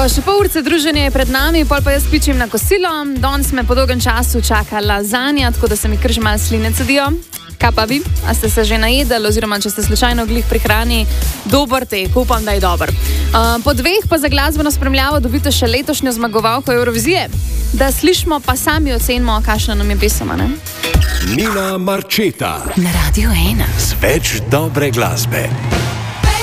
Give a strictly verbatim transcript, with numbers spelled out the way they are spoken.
Evo, še pol urce druženja je pred nami, pol pa jaz pičim na kosilo. Danes me po dolgem času čaka lazanja, tako da se mi kar že malo sline cedijo. Kaj pa vi? A ste se že najedali, oziroma če ste slučajno glih pri hrani, dober tek, upam, da je dober. Uh, po dveh pa za glasbeno spremljavo dobite še letošnjo zmagovalko Eurovizije. Da slišimo, pa sami ocenimo, kakšna nam je pesema, ne? Nina Marčeta na Radio ena. Z več dobre glasbe.